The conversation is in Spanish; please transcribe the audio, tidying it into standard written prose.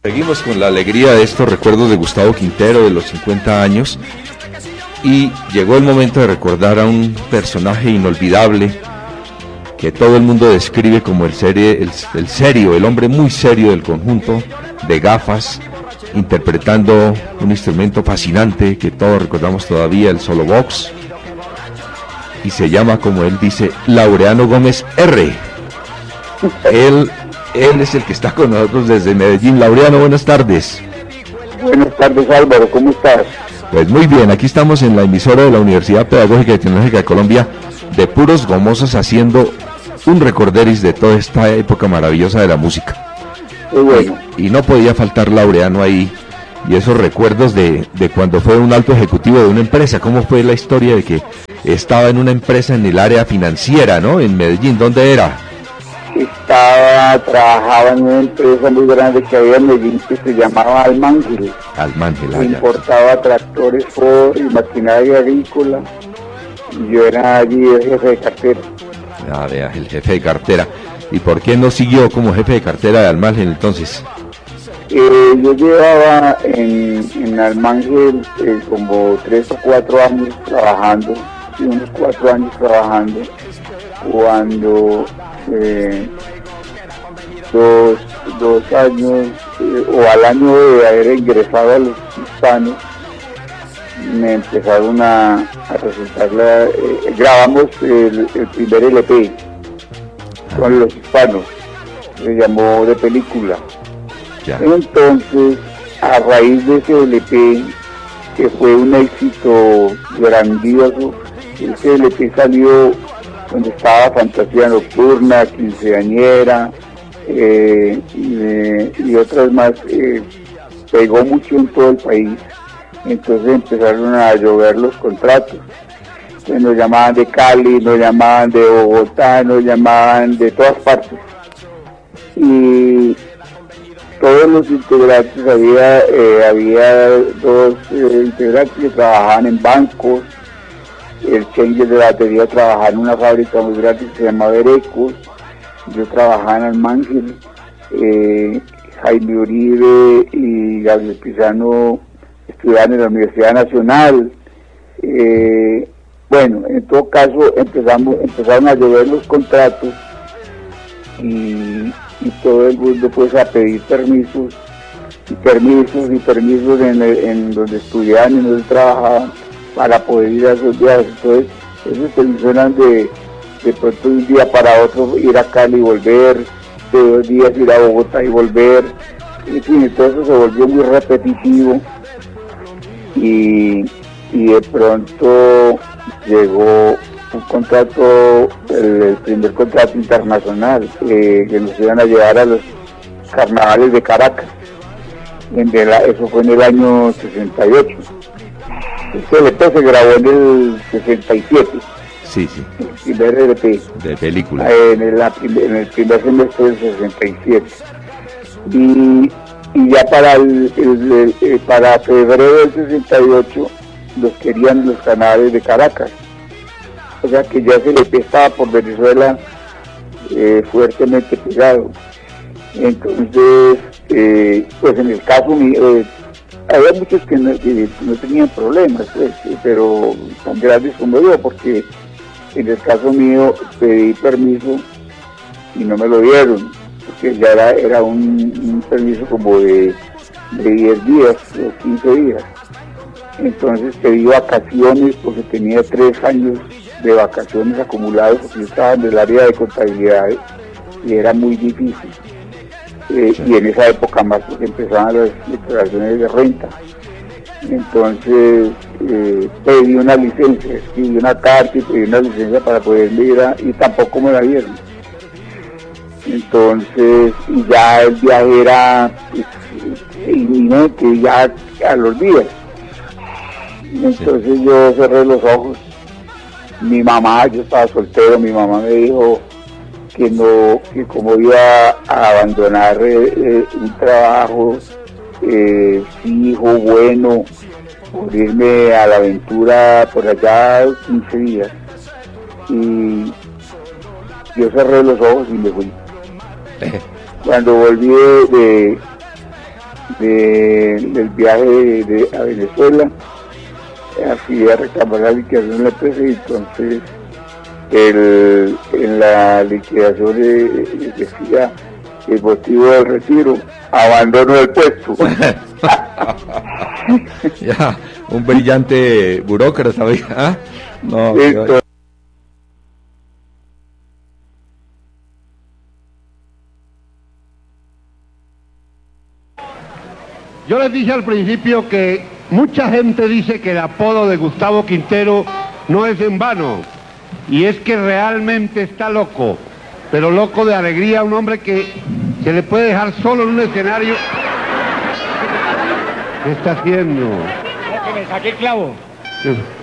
Seguimos con la alegría de estos recuerdos de Gustavo Quintero de los 50 años y llegó el momento de recordar a un personaje inolvidable que todo el mundo describe como el serio, el hombre muy serio del conjunto, de gafas, interpretando un instrumento fascinante que todos recordamos todavía, el solo box, y se llama, como él dice, Laureano Gómez R. Él es el que está con nosotros desde Medellín. Laureano, buenas tardes. Buenas tardes, Álvaro, ¿cómo estás? Pues muy bien, aquí estamos en la emisora de la Universidad Pedagógica y Tecnológica de Colombia, de puros gomosos, haciendo un recorderis de toda esta época maravillosa de la música. Muy bueno. Y no podía faltar Laureano ahí, y esos recuerdos de cuando fue un alto ejecutivo de una empresa. ¿Cómo fue la historia de que estaba en una empresa en el área financiera, ¿no? En Medellín, ¿dónde era? Trabajaba en una empresa muy grande que había en Medellín que se llamaba Almangel. Importaba tractores Ford y maquinaria agrícola, y yo era allí el jefe de cartera. Ah, vea, el jefe de cartera. ¿Y por qué no siguió como jefe de cartera de Almangel entonces? Yo llevaba en Almangel como 3 o 4 años trabajando, y unos 4 años trabajando, cuando 2 años o al año de haber ingresado a los hispanos, me empezaron a resultar grabamos el primer LP con los hispanos, se llamó De Película. Ya. Entonces, a raíz de ese LP, que fue un éxito grandioso, ese LP salió donde estaba Fantasía Nocturna, Quinceañera, y otras más, pegó mucho en todo el país. Entonces empezaron a llover los contratos. Entonces nos llamaban de Cali, nos llamaban de Bogotá, nos llamaban de todas partes. Y todos los integrantes, había 2 integrantes que trabajaban en bancos. El changer de batería trabajaba en una fábrica muy grande que se llamaba Erecos. Yo trabajaba en Almangel. Jaime Uribe y Gabriel Pizano estudiaban en la Universidad Nacional. Bueno, en todo caso empezaron a llover los contratos y todo el mundo pues a pedir permisos en donde estudiaban y donde trabajaban para poder ir a esos viajes. Entonces esos pensionan de pronto de un día para otro ir a Cali y volver, de 2 días ir a Bogotá y volver, en fin, entonces se volvió muy repetitivo y de pronto llegó un contrato, el primer contrato internacional, que nos iban a llevar a los carnavales de Caracas. Eso fue en el año 68. Este LP se grabó en el 67. Sí. El primer LP. De película. En el primer semestre del 67. Y ya para febrero del 68 los querían los canales de Caracas. O sea que ya ese LP estaba por Venezuela fuertemente pegado. Entonces, pues en el caso mío, había muchos que no tenían problemas, pues, pero tan grandes como yo, porque en el caso mío pedí permiso y no me lo dieron, porque ya era un permiso como de 10 días o 15 días. Entonces pedí vacaciones porque tenía 3 años de vacaciones acumulados, porque yo estaba en el área de contabilidad y era muy difícil. Y en esa época más porque empezaban las declaraciones de renta. Entonces pedí una licencia, escribí una carta y pedí una licencia para poderme ir y tampoco me la dieron. Entonces, y ya el viaje era inminente, ya a los días. Entonces yo cerré los ojos. Mi mamá, yo estaba soltero, mi mamá me dijo que como iba a abandonar un trabajo fijo, bueno, por irme a la aventura por allá 15 días. Y yo cerré los ojos y me fui. Cuando volví del viaje a Venezuela, así a reclamar la liquidación de la empresa, y entonces en la liquidación decía el motivo del retiro, abandono del puesto. Ya, un brillante burócrata, ¿ah? No, yo les dije al principio que mucha gente dice que el apodo de Gustavo Quintero no es en vano, y es que realmente está loco, pero loco de alegría, un hombre que se le puede dejar solo en un escenario. ¿Qué está haciendo? Que me saqué el clavo.